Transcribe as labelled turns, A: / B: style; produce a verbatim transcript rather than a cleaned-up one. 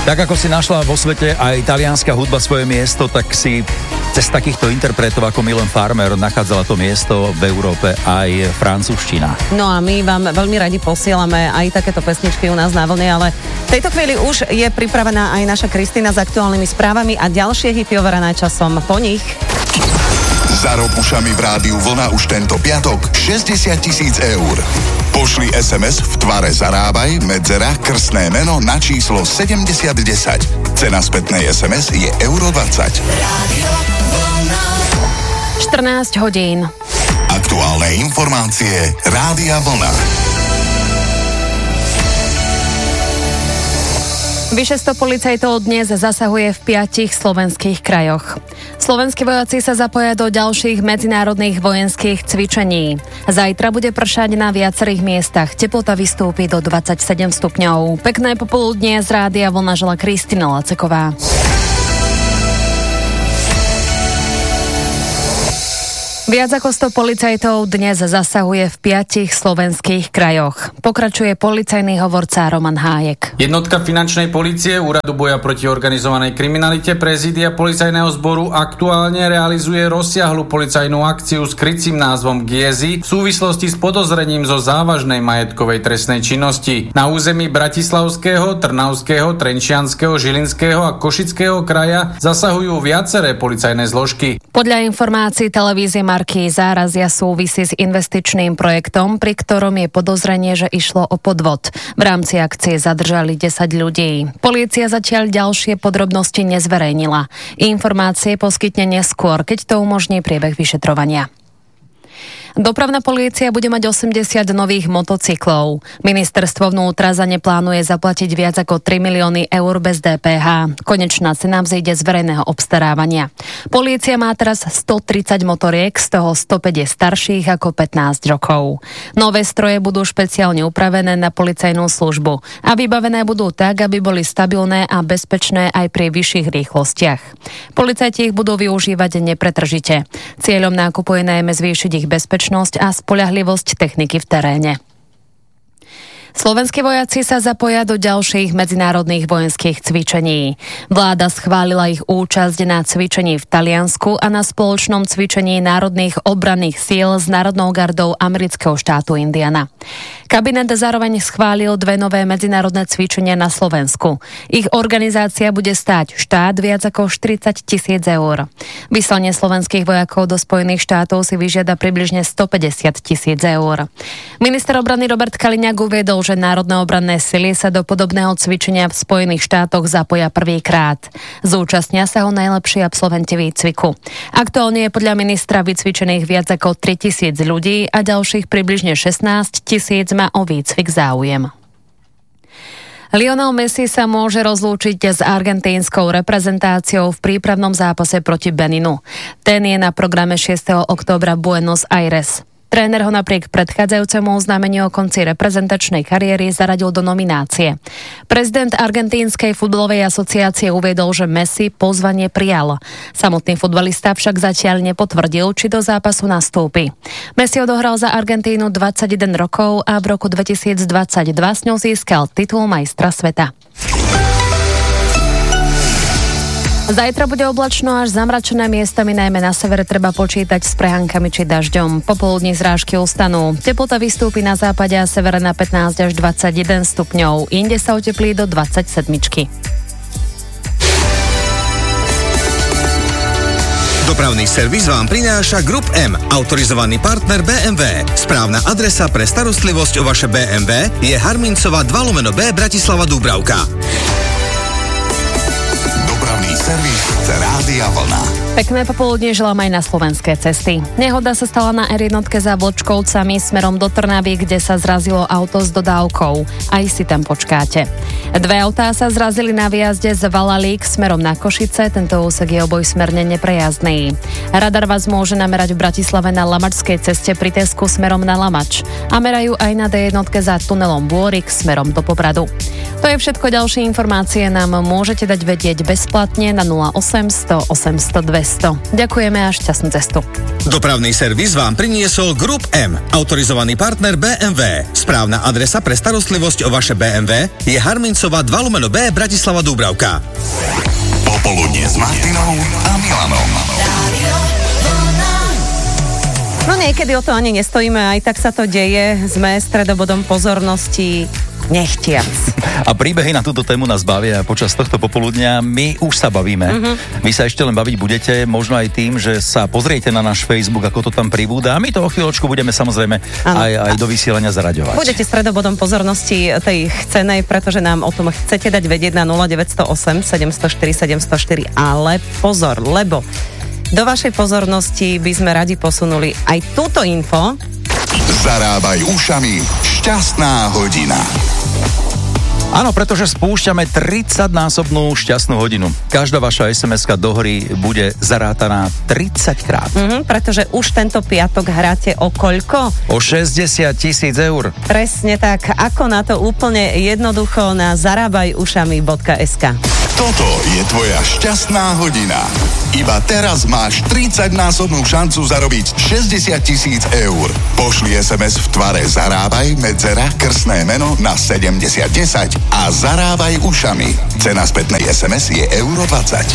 A: Tak ako si našla vo svete aj talianska hudba svoje miesto, tak si cez takýchto interpretov ako Milan Farmer nachádzala to miesto v Európe aj francúzština.
B: No a my vám veľmi radi posielame aj takéto pesničky u nás na vlne, ale v tejto chvíli už je pripravená aj naša Kristína s aktuálnymi správami a ďalšie hity overené časom po nich.
C: Za rok ušami v rádiu Vlna už tento piatok šesťdesiat tisíc eur. Pošli es em es v tvare Zarábaj, medzera, krstné meno na číslo sedemdesiat desať. Cena spätnej es em es je euro dvadsať.
D: štrnásť hodín.
C: Aktuálne informácie Rádia Vlna.
D: Vyše sto policajtov dnes zasahuje v piatich slovenských krajoch. Slovenskí vojaci sa zapoja do ďalších medzinárodných vojenských cvičení. Zajtra bude pršať na viacerých miestach. Teplota vystúpi do dvadsaťsedem stupňov. Pekné popoludnie z Rádia Vlna žela Kristína Laceková. Viac ako sto policajtov dnes zasahuje v piatich slovenských krajoch. Pokračuje policajný hovorca Roman Hájek.
E: Jednotka finančnej polície Úradu boja proti organizovanej kriminalite prezídia policajného zboru aktuálne realizuje rozsiahlu policajnú akciu s krycím názvom Giezi v súvislosti s podozrením zo závažnej majetkovej trestnej činnosti. Na území Bratislavského, Trnavského, Trenčianskeho, Žilinského a Košického kraja zasahujú viaceré policajné zložky.
D: Podľa informácií televízie Markíza razia súvisí s investičným projektom, pri ktorom je podozrenie, že išlo o podvod. V rámci akcie zadržali desať ľudí. Polícia zatiaľ ďalšie podrobnosti nezverejnila. Informácie poskytne neskôr, keď to umožní priebeh vyšetrovania. Dopravná polícia bude mať osemdesiat nových motocyklov. Ministerstvo vnútra za ne plánuje zaplatiť viac ako tri milióny eur bez dé pé há. Konečná cena vzíde z verejného obstarávania. Polícia má teraz stotridsať motoriek, z toho stopäť je starších ako pätnásť rokov. Nové stroje budú špeciálne upravené na policajnú službu a vybavené budú tak, aby boli stabilné a bezpečné aj pri vyšších rýchlostiach. Policajti ich budú využívať nepretržite. Cieľom nákupu je najmä zvýšiť ich bezpečnosť a spoľahlivosť techniky v teréne. Slovenskí vojaci sa zapoja do ďalších medzinárodných vojenských cvičení. Vláda schválila ich účasť na cvičení v Taliansku a na spoločnom cvičení národných obranných síl s národnou gardou amerického štátu Indiana. Kabinet zároveň schválil dve nové medzinárodné cvičenia na Slovensku. Ich organizácia bude stáť štát viac ako štyridsať tisíc eur. Vyslanie slovenských vojakov do Spojených štátov si vyžiada približne stopäťdesiat tisíc eur. Minister obrany Robert Kaliňák uviedol, že národné obranné sily sa do podobného cvičenia v Spojených štátoch zapoja prvýkrát. Zúčastnia sa ho najlepší absolventi výcviku. Aktuálne je podľa ministra vycvičených viac ako tritisíc ľudí a ďalších približne šestnásť tisíc má o výcvik záujem. Lionel Messi sa môže rozlúčiť s argentínskou reprezentáciou v prípravnom zápase proti Beninu. Ten je na programe šiesteho októbra Buenos Aires. Tréner ho napriek predchádzajúcemu oznámeniu o konci reprezentačnej kariéry zaradil do nominácie. Prezident Argentínskej futbalovej asociácie uviedol, že Messi pozvanie prijal. Samotný futbalista však zatiaľ nepotvrdil, či do zápasu nastúpi. Messi odohral za Argentínu dvadsaťjeden rokov a v roku dvetisícdvadsaťdva s ňou získal titul majstra sveta. Zajtra bude oblačno až zamračené, miestami najmä na severe treba počítať s prehánкami či dažďom. Popoludní zrážky ustanú. Teplota vystúpi na západe a severe na pätnásť až dvadsaťjeden stupňov. Inde sa oteplí do dvadsaťsedem.
F: Dopravný servis vám prináša Group M, autorizovaný partner bé em vé. Správna adresa pre starostlivosť o vaše bé em vé je Harmincova dva lomeno B Bratislava Dúbravka.
C: Servis Rádia Vlna.
D: Pekné popoludnie želám aj na slovenské cesty. Nehoda sa stala na er jeden za Vlčkovcami smerom do Trnavy, kde sa zrazilo auto s dodávkou. Aj si tam počkáte. Dve autá sa zrazili na výjazde z Valalík smerom na Košice. Tento úsek je obojsmerne neprejazdný. Radar vás môže namerať v Bratislave na Lamačskej ceste pri Tesku smerom na Lamač. A merajú aj na dé jeden za tunelom Bôrik smerom do Popradu. To je všetko, ďalšie informácie nám môžete dať vedieť bezplatne na nula osem sto osemsto dvesto. Ďakujeme a šťastnú cestu.
F: Dopravný servis vám priniesol Group M, autorizovaný partner bé em vé. Správna adresa pre starostlivosť o vaše bé em vé je Harmincova dva lomeno B Bratislava Dúbravka.
C: Popoludnie s Martinou a Milanom.
B: No niekedy o to ani nestojíme, aj tak sa to deje. Sme stredobodom pozornosti nechtiac.
A: A príbehy na túto tému nás bavia počas tohto popoludnia. My už sa bavíme. Mm-hmm. Vy sa ešte len baviť budete, možno aj tým, že sa pozriete na náš Facebook, ako to tam pribúda. A my to o chvíľočku budeme samozrejme aj, aj do vysielania zaraďovať. Budete
B: stredobodom pozornosti tej chcenej, pretože nám o tom chcete dať vedieť na nula deväť nula osem sedem nula štyri sedem nula štyri. Ale pozor, lebo do vašej pozornosti by sme radi posunuli aj túto info.
C: Zarábaj ušami, šťastná hodina.
A: Áno, pretože spúšťame tridsaťnásobnú šťastnú hodinu. Každá vaša es em eska do hry bude zarátaná tridsaťkrát.
B: Mm-hmm, pretože už tento piatok hráte o koľko?
A: O šesťdesiat tisíc eur.
B: Presne tak. Ako na to úplne jednoducho na zarábaj ušami bodka es ká.
C: Toto je tvoja šťastná hodina. Iba teraz máš tridsaťnásobnú šancu zarobiť šesťdesiat tisíc eur. Pošli es em es v tvare Zarábaj, medzera, krstné meno na sedemdesiat desať a zarábaj ušami. Cena spätnej es em es je euro dvadsať.